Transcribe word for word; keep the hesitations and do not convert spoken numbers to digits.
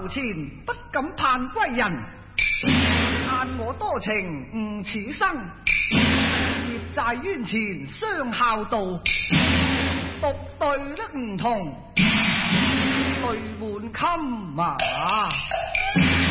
流前不敢盼歸人，盼我多情誤此生，業債冤前雙孝道，獨對得唔同淚滿襟啊！